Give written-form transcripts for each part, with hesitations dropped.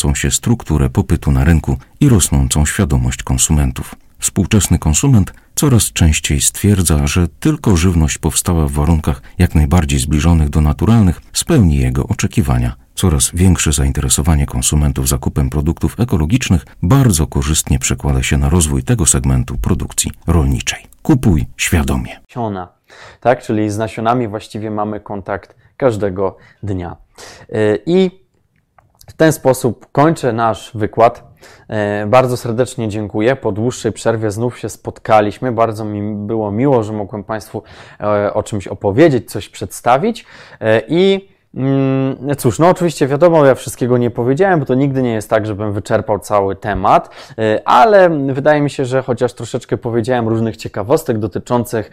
zmieniającą się strukturę popytu na rynku i rosnącą świadomość konsumentów. Współczesny konsument coraz częściej stwierdza, że tylko żywność powstała w warunkach jak najbardziej zbliżonych do naturalnych spełni jego oczekiwania. Coraz większe zainteresowanie konsumentów zakupem produktów ekologicznych bardzo korzystnie przekłada się na rozwój tego segmentu produkcji rolniczej. Kupuj świadomie. Nasiona, tak? Czyli z nasionami właściwie mamy kontakt każdego dnia. I w ten sposób kończę nasz wykład. Bardzo serdecznie dziękuję. Po dłuższej przerwie znów się spotkaliśmy. Bardzo mi było miło, że mogłem Państwu o czymś opowiedzieć, coś przedstawić. I cóż, no oczywiście wiadomo, ja wszystkiego nie powiedziałem, bo to nigdy nie jest tak, żebym wyczerpał cały temat, ale wydaje mi się, że chociaż troszeczkę powiedziałem różnych ciekawostek dotyczących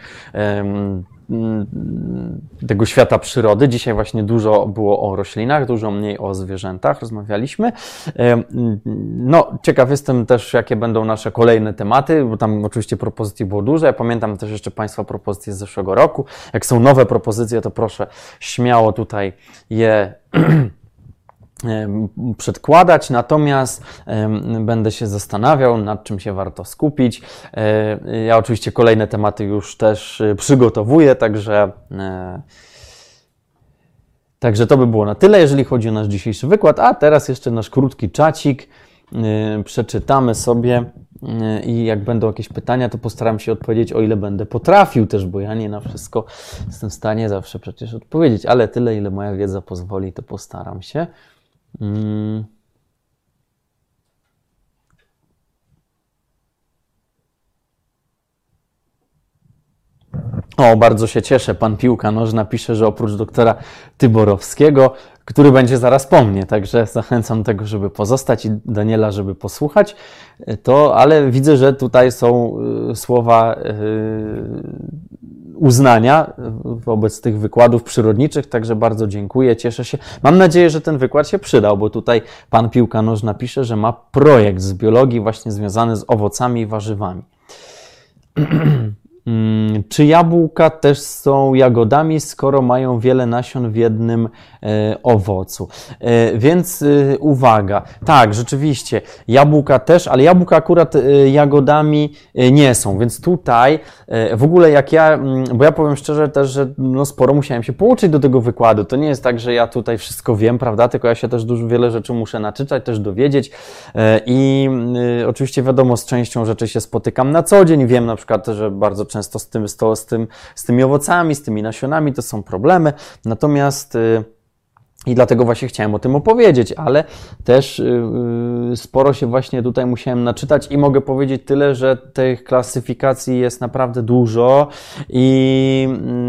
tego świata przyrody. Dzisiaj właśnie dużo było o roślinach, dużo mniej o zwierzętach rozmawialiśmy. No, ciekaw jestem też, jakie będą nasze kolejne tematy, bo tam oczywiście propozycji było dużo. Ja pamiętam też jeszcze Państwa propozycje z zeszłego roku. Jak są nowe propozycje, to proszę śmiało tutaj je przedkładać, natomiast będę się zastanawiał, nad czym się warto skupić. Ja oczywiście kolejne tematy już też przygotowuję, także to by było na tyle, jeżeli chodzi o nasz dzisiejszy wykład, a teraz jeszcze nasz krótki czacik przeczytamy sobie i jak będą jakieś pytania, to postaram się odpowiedzieć, o ile będę potrafił też, bo ja nie na wszystko jestem w stanie zawsze przecież odpowiedzieć, ale tyle, ile moja wiedza pozwoli, to postaram się. O, bardzo się cieszę. Pan Piłka Nożna pisze, że oprócz doktora Tyborowskiego, który będzie zaraz po mnie, także zachęcam do tego, żeby pozostać i Daniela, żeby posłuchać, ale widzę, że tutaj są słowa uznania wobec tych wykładów przyrodniczych, także bardzo dziękuję, cieszę się. Mam nadzieję, że ten wykład się przydał, bo tutaj pan Piłka Nożna pisze, że ma projekt z biologii właśnie związany z owocami i warzywami. Czy jabłka też są jagodami, skoro mają wiele nasion w jednym owocu? Więc uwaga, tak, rzeczywiście, jabłka też, ale jabłka akurat jagodami nie są, więc tutaj w ogóle bo ja powiem szczerze też, że no sporo musiałem się pouczyć do tego wykładu. To nie jest tak, że ja tutaj wszystko wiem, prawda, tylko ja się też wiele rzeczy muszę naczytać, też dowiedzieć i oczywiście wiadomo, z częścią rzeczy się spotykam na co dzień. Wiem na przykład, że bardzo często z tymi owocami, z tymi nasionami to są problemy, natomiast i dlatego właśnie chciałem o tym opowiedzieć, ale też sporo się właśnie tutaj musiałem naczytać i mogę powiedzieć tyle, że tych klasyfikacji jest naprawdę dużo i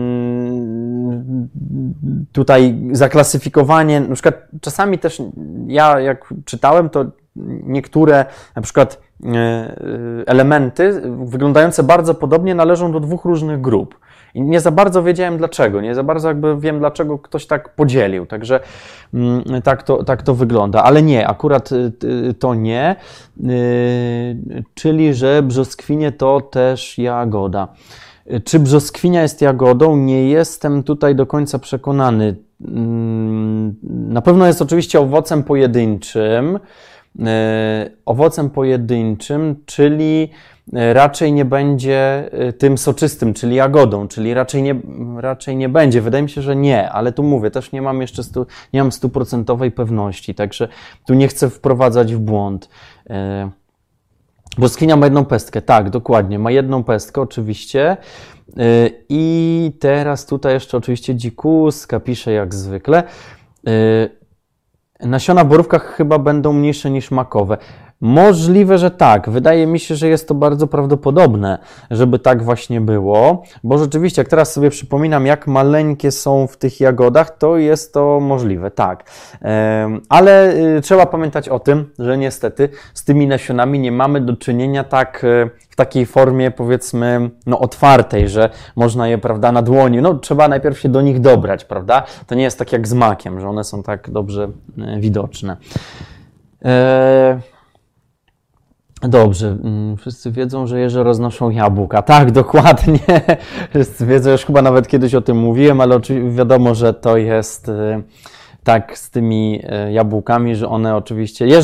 tutaj zaklasyfikowanie, na przykład czasami też ja jak czytałem, to niektóre na przykład elementy wyglądające bardzo podobnie należą do dwóch różnych grup. I nie za bardzo wiedziałem dlaczego, nie za bardzo jakby wiem, dlaczego ktoś tak podzielił. Także tak to wygląda. Ale nie, akurat to nie. Czyli, że brzoskwinie to też jagoda. Czy brzoskwinia jest jagodą? Nie jestem tutaj do końca przekonany. Na pewno jest oczywiście owocem pojedynczym, czyli raczej nie będzie tym soczystym, czyli jagodą, czyli raczej nie będzie. Wydaje mi się, że nie, ale tu mówię, też nie mam jeszcze 100% pewności, także tu nie chcę wprowadzać w błąd. Brzoskwinia ma jedną pestkę, tak, dokładnie, ma jedną pestkę oczywiście. I teraz tutaj jeszcze oczywiście dzikuska pisze jak zwykle. Nasiona w borówkach chyba będą mniejsze niż makowe. Możliwe, że tak. Wydaje mi się, że jest to bardzo prawdopodobne, żeby tak właśnie było, bo rzeczywiście, jak teraz sobie przypominam, jak maleńkie są w tych jagodach, to jest to możliwe, tak. Ale trzeba pamiętać o tym, że niestety z tymi nasionami nie mamy do czynienia tak w takiej formie, powiedzmy, no otwartej, że można je, prawda, na dłoni, no trzeba najpierw się do nich dobrać, prawda? To nie jest tak jak z makiem, że one są tak dobrze widoczne. Dobrze, wszyscy wiedzą, że jeże roznoszą jabłka. Tak, dokładnie. Wszyscy wiedzą, już chyba nawet kiedyś o tym mówiłem, ale oczywiście wiadomo, że to jest tak z tymi jabłkami, że one oczywiście...